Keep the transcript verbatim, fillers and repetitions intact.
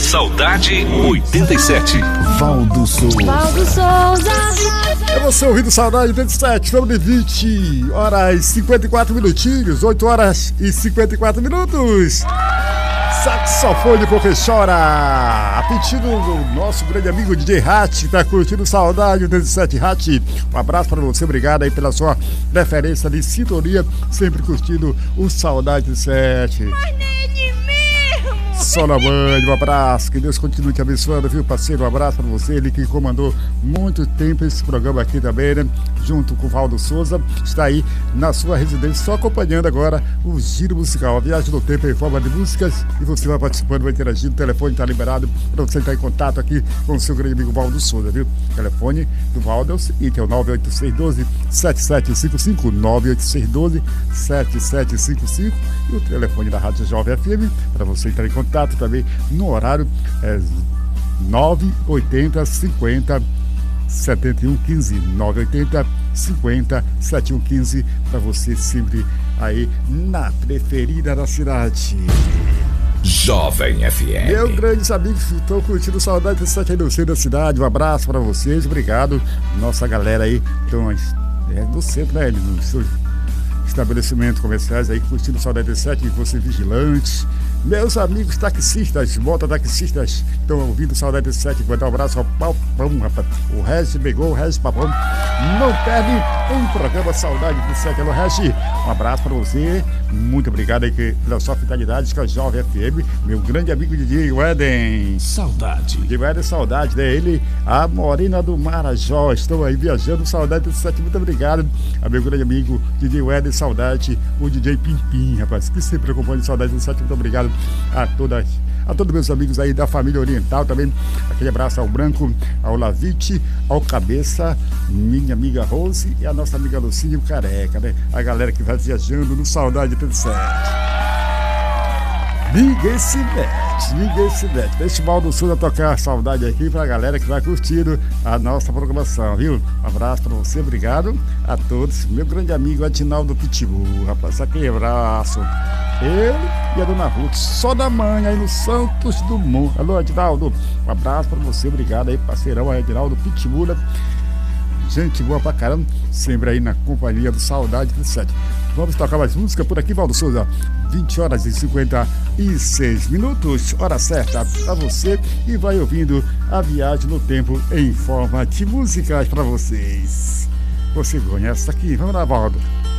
Saudade oitenta e sete. Valdo Souza. Valdo Souza. É você ouvindo Saudade oitenta e sete, estamos de vinte horas e cinquenta e quatro minutinhos, oito horas e cinquenta e quatro minutos. Saxofone porque chora. A pedido do nosso grande amigo D J Hat, que tá curtindo Saudade oitenta e sete. Hat, um abraço para você, obrigado aí pela sua preferência de sintonia, sempre curtindo o Saudade oitenta e sete. Mas nem de mesmo. Só na mãe, um abraço, que Deus continue te abençoando, viu, parceiro? Um abraço pra você, ele que comandou muito tempo esse programa aqui também, né? Junto com o Valdo Souza, está aí na sua residência, só acompanhando agora o Giro Musical, a viagem no tempo em forma de músicas, e você vai participando, vai interagindo, o telefone está liberado para você entrar em contato aqui com o seu grande amigo Valdo Souza, viu? O telefone do Valdo é o seguinte, é o nove oito seis um dois sete sete cinco cinco, nove oito seis um dois sete sete cinco cinco, e o telefone da Rádio Jovem F M, para você entrar em contato também no horário é nove oitenta cinquenta setenta e um quinze, nove oitenta cinquenta setenta e um quinze, para você sempre aí na preferida da cidade. Jovem F M. Meu grande amigo, estou curtindo Saudade oitenta e sete aí no centro da cidade. Um abraço para vocês, obrigado. Nossa galera aí, então, é do centro, né? No seu estabelecimento comerciais aí, curtindo Saudade oitenta e sete, você vigilante. Meus amigos taxistas, moto taxistas, estão ouvindo Saudade oitenta e sete. Vou dar um abraço ao Papão, rapaz. O Regis pegou, o Regis Papão. Não perde um programa Saudade oitenta e sete. Alô, Regis, um abraço para você. Muito obrigado aí pela sua fidelidade com a Jovem F M. Meu grande amigo D J Weden. Saudade. D J Weden, saudade, né? Ele, a Morena do Marajó, estão aí viajando Saudade oitenta e sete. Muito obrigado a meu grande amigo D J Weden, saudade. O D J Pimpim, rapaz, que sempre acompanha Saudade oitenta e sete. Muito obrigado a todas, a todos meus amigos aí da família oriental também. Aquele abraço ao Branco, ao Lavite, ao Cabeça, minha amiga Rose e a nossa amiga Lucinha Careca, né? A galera que vai viajando no Saudade oitenta e sete. Ninguém se mete, ninguém se mete. Deixa o Valdo Souza tocar a saudade aqui pra galera que vai curtindo a nossa programação, viu? Um abraço pra você, obrigado a todos. Meu grande amigo Adinaldo Pitbull, rapaz, aquele abraço. Ele e a dona Ruth, só da manhã aí no Santos Dumont. Alô, Adinaldo, um abraço pra você, obrigado aí, parceirão Adinaldo Pitbull. Gente boa pra caramba, sempre aí na companhia do Saudade oitenta e sete. Vamos tocar mais música por aqui, Valdo Souza. vinte horas e cinquenta e seis minutos, hora certa pra você, e vai ouvindo a viagem no tempo em forma de músicas pra vocês. Você conhece aqui? Vamos lá, Valdo.